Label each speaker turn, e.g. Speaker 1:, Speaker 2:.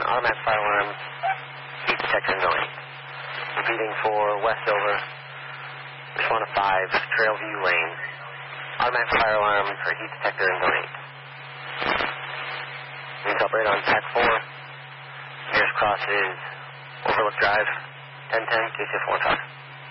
Speaker 1: automatic fire alarm, heat detector in zone 8. Repeating for Westover, respond to 5, Trailview Lane. Automatic fire alarm for heat detector in zone 8. Means operate on TAC 4. Nearest cross is Overlook Drive, 1010, KCF 15.